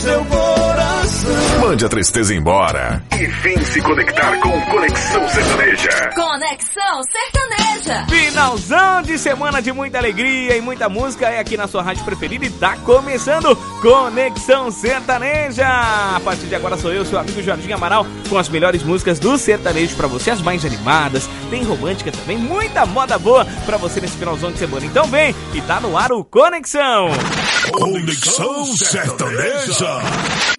seu coração. Mande a tristeza embora e vem se conectar com Conexão Sertaneja. Conexão Sertaneja. Finalzão de semana de muita alegria e muita música é aqui na sua rádio preferida e tá começando Conexão Sertaneja. A partir de agora sou eu, seu amigo Jorginho Amaral, com as melhores músicas do sertanejo pra você, as mais animadas, tem romântica também, muita moda boa pra você nesse finalzão de semana. Então vem, e tá no ar o Conexão. Conexão Sertaneja.